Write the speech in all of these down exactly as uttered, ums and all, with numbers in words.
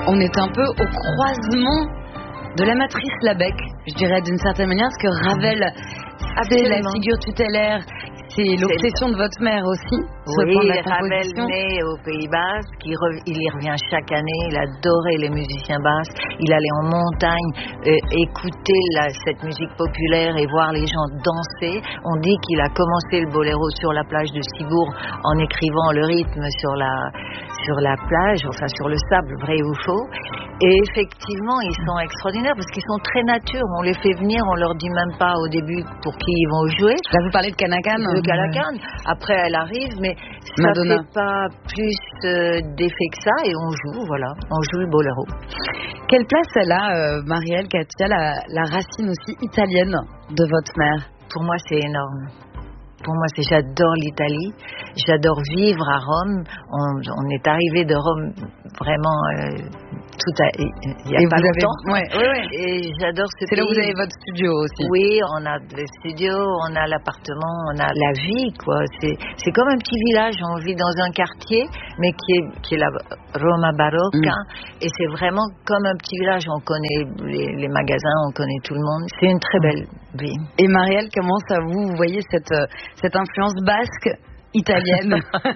on est un peu au croisement de la matrice Labec, je dirais d'une certaine manière, parce que Ravel, c'est la figure tutélaire, c'est l'obsession de votre mère aussi. Oui, Ravel né au Pays Basque, il, re, il y revient chaque année, il adorait les musiciens basques, il allait en montagne euh, écouter la, cette musique populaire et voir les gens danser. On dit qu'il a commencé le boléro sur la plage de Cibourg en écrivant le rythme sur la, sur la plage, enfin sur le sable, vrai ou faux. Et effectivement, ils sont extraordinaires parce qu'ils sont très nature. On les fait venir, on leur dit même pas au début pour qui ils vont jouer. Là, vous parlez de Canacan. De Canacan. Après, elle arrive, mais ça Madonna. fait pas plus euh, d'effet que ça et on joue, voilà. On joue le boléro. Quelle place elle a, euh, Marielle, Katia, la, la racine aussi italienne de votre mère? Pour moi, c'est énorme. Pour moi, c'est j'adore l'Italie, j'adore vivre à Rome. On, on est arrivé de Rome vraiment euh, tout à, il y a et pas longtemps. Avez, ouais, ouais, ouais. Et j'adore ce C'est pays. là où vous avez votre studio aussi. Oui, on a le studio, on a l'appartement, on a la vie, quoi. C'est, c'est comme un petit village. On vit dans un quartier, mais qui est, qui est la Roma barocca. Mm. Et c'est vraiment comme un petit village. On connaît les, les magasins, on connaît tout le monde. C'est une très belle vie. Et Marielle, comment ça vous, vous voyez cette cette influence basque italienne?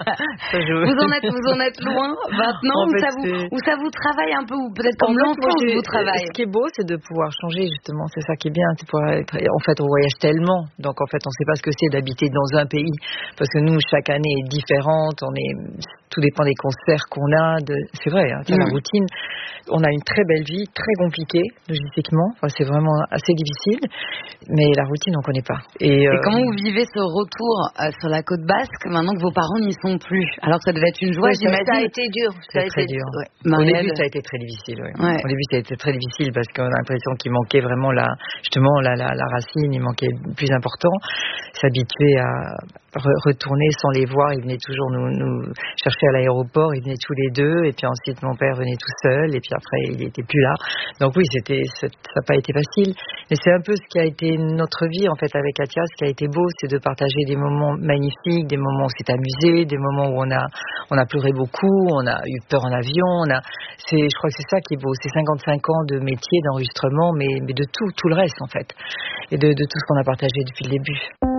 vous en êtes vous en êtes loin maintenant, en ou fait, ça vous ou ça vous travaille un peu, ou peut-être comme l'enfance vous travaille? Ce qui est beau, c'est de pouvoir changer, justement. C'est ça qui est bien, c'est pouvoir être... En fait, on voyage tellement, donc en fait, on ne sait pas ce que c'est d'habiter dans un pays, parce que nous, chaque année est différente. On est, tout dépend des concerts qu'on a. De... C'est vrai, hein, mmh. La routine. On a une très belle vie, très compliquée logistiquement. Enfin, c'est vraiment assez difficile, mais la routine, on ne connaît pas. Et, euh... Et comment vous vivez ce retour euh, sur la côte basque maintenant que vos parents n'y sont plus? Alors que ça devait être une joie, ouais, j'imagine. Ça a été dur. Ça a été très dur. Ouais. Au début, ça a été très difficile. Ouais. Ouais. Au début, ça a été très difficile parce qu'on a l'impression qu'il manquait vraiment la, justement la, la, la racine. Il manquait le plus important. S'habituer à re- retourner sans les voir. Ils venaient toujours nous, nous chercher à l'aéroport. Ils venaient tous les deux. Et puis ensuite, mon père venait tout seul. Et puis après, il n'était plus là. Donc oui, c'était, ça n'a pas été facile. Mais c'est un peu ce qui a été notre vie, en fait, avec Katia. Ce qui a été beau, c'est de partager des moments magnifiques, des moments où on s'est amusé, des moments où on a, on a pleuré beaucoup, on a eu peur en avion. On a, c'est, je crois que c'est ça qui est beau. C'est cinquante-cinq ans de métier, d'enregistrement, mais, mais de tout, tout le reste, en fait. Et de, de tout ce qu'on a partagé depuis le début.